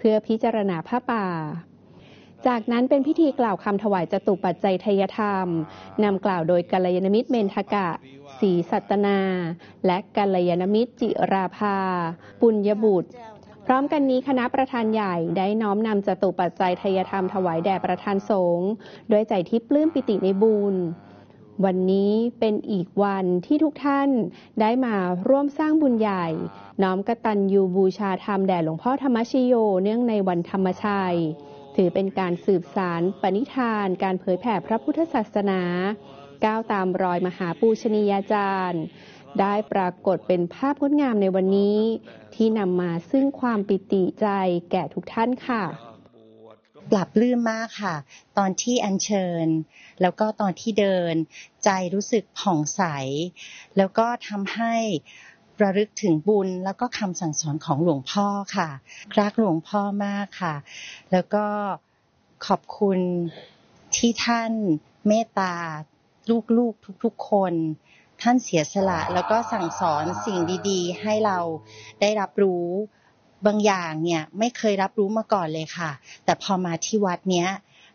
พื่อพิจารณาผ้าป่าจากนั้นเป็นพิธีกล่าวคำถวายจตุปัจจัยทายธรรมนำกล่าวโดยกัลยาณมิตรเมนทกะศรีสัตนาและกัลยาณมิตรจิราภาปุญญบุตรพร้อมกันนี้คณะประธานใหญ่ได้น้อมนำจตุปัจจัยทายธรรมถวายแด่ประธานสงฆ์ด้วยใจที่ปลื้มปิติในบุญวันนี้เป็นอีกวันที่ทุกท่านได้มาร่วมสร้างบุญใหญ่น้อมกตัญญูบูชาธรรมแด่หลวงพ่อธรรมชโยเนื่องในวันธรรมชัยถือเป็นการสืบสานปณิธานการเผยแผ่พระพุทธศาสนาก้าวตามรอยมหาปูชนียาจารย์ได้ปรากฏเป็นภาพงดงามในวันนี้ที่นำมาซึ่งความปิติใจแก่ทุกท่านค่ะปรับปลื้มมากค่ะตอนที่อัญเชิญแล้วก็ตอนที่เดินใจรู้สึกผ่องใสแล้วก็ทำให้ระลึกถึงบุญแล้วก็คำสั่งสอนของหลวงพ่อค่ะรักหลวงพ่อมากค่ะแล้วก็ขอบคุณที่ท่านเมตตาลูกๆทุกๆคนท่านเสียสละแล้วก็สั่งสอนสิ่งดีๆให้เราได้รับรู้บางอย่างเนี่ยไม่เคยรับรู้มาก่อนเลยค่ะแต่พอมาที่วัดเนี้ย